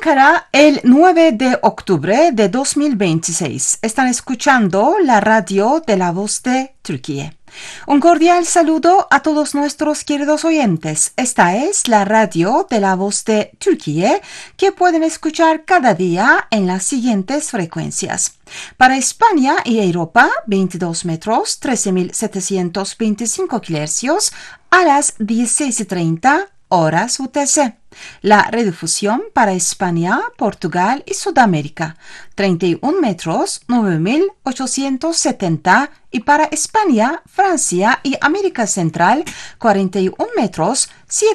Ankara, el 9 de octubre de 2026. Están escuchando la radio de La Voz de Turquía. Un cordial saludo a todos nuestros queridos oyentes. Esta es la radio de La Voz de Turquía que pueden escuchar cada día en las siguientes frecuencias. Para España y Europa, 22 metros, 13.725 kHz a las 16:30 horas UTC. La redifusión para España, Portugal y Sudamérica, 31 metros, 9.870 y para España, Francia y América Central, 41 metros,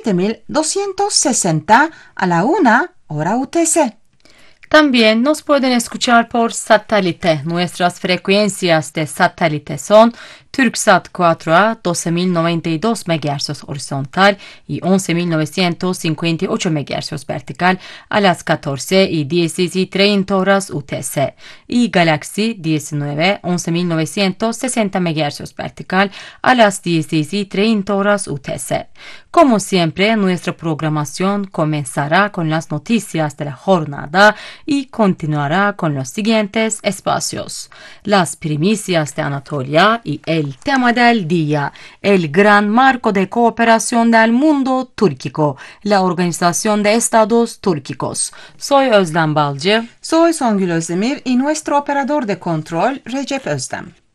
7.260 a la 1 hora UTC. También nos pueden escuchar por satélite. Nuestras frecuencias de satélite son Turksat 4A 12.092 MHz horizontal y 11.958 MHz vertical a las 14 y 16:30 horas UTC y Galaxy 19 11.960 MHz vertical a las 16:30 horas UTC. Como siempre, nuestra programación comenzará con las noticias de la jornada y continuará con los siguientes espacios: las primicias de Anatolia y el tema del día, el gran marco de cooperación del mundo túrquico, la Organización de Estados Túrquicos. Soy Özlem Balcı. Soy Songül Özdemir y nuestro operador de control, Recep Özdem.